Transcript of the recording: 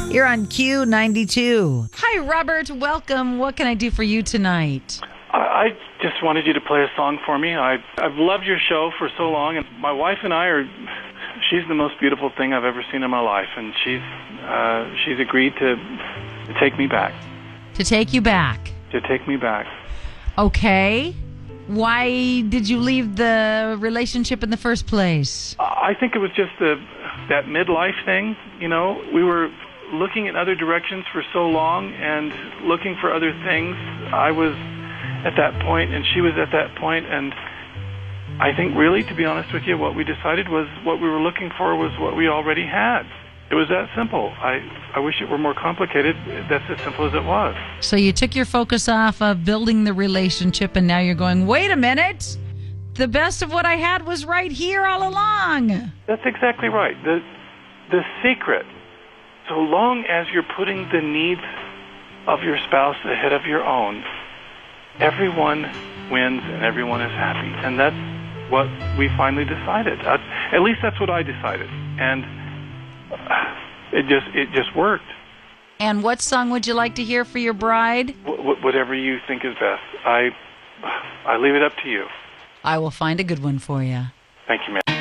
You're on Q92. Hi, Robert. Welcome. What can I do for you tonight? I just wanted you to play a song for me. I've loved your show for so long, and my wife and I are. She's the most beautiful thing I've ever seen in my life, and she's agreed to take me back. To take you back. To take me back. Okay. Why did you leave the relationship in the first place? I think it was just that midlife thing. You know, we were looking in other directions for so long and looking for other things. I was at that point, and she was at that point, and I think really, to be honest with you, what we decided was what we were looking for was what we already had. It was that simple. I wish it were more complicated. That's as simple as it was. So you took your focus off of building the relationship, and now you're going, wait a minute, the best of what I had was right here all along. That's exactly right. The secret, so long as you're putting the needs of your spouse ahead of your own, everyone wins and everyone is happy. And that's what we finally decided. At least that's what I decided. And it just worked. And what song would you like to hear for your bride? Whatever you think is best. I leave it up to you. I will find a good one for you. Thank you, ma'am.